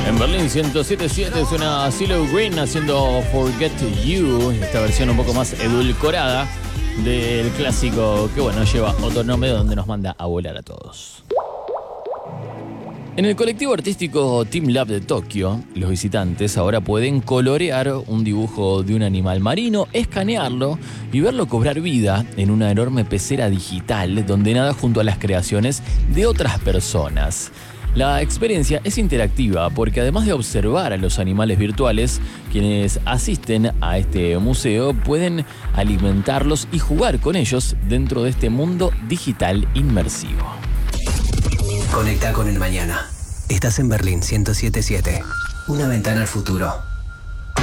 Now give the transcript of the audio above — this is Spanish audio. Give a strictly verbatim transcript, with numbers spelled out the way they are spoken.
En Berlín ciento siete punto siete suena CeeLo Green haciendo Forget You, esta versión un poco más edulcorada del clásico que bueno lleva otro nombre donde nos manda a volar a todos. En el colectivo artístico Team Lab de Tokio, los visitantes ahora pueden colorear un dibujo de un animal marino, escanearlo y verlo cobrar vida en una enorme pecera digital donde nada junto a las creaciones de otras personas. La experiencia es interactiva porque además de observar a los animales virtuales, quienes asisten a este museo pueden alimentarlos y jugar con ellos dentro de este mundo digital inmersivo. Conecta con el mañana. Estás en Berlín ciento siete punto siete. Una ventana al futuro.